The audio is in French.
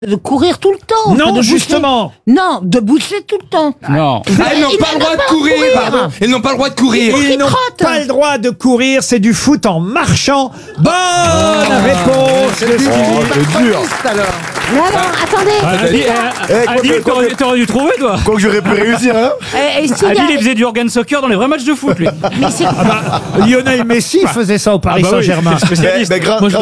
De courir tout le temps. Non, de boucher. justement. Non, de boucher tout le temps. Non. Ils n'ont pas le droit de courir. Pardon. Ils n'ont pas le droit de courir. Ils n'ont pas le droit de courir, c'est du foot en marchant. Bonne réponse de Stevie. C'est dur. Mais alors, attendez. Adil, t'aurais dû trouver, toi. Quoi que j'aurais pu réussir, hein. Et s'il y a- Adil, il faisait du organ soccer dans les vrais matchs de foot, lui. Mais c'est Lionel Messi faisait ça au Paris Ah bah oui, Saint-Germain. c'est spécialiste. Mais grave- Moi, je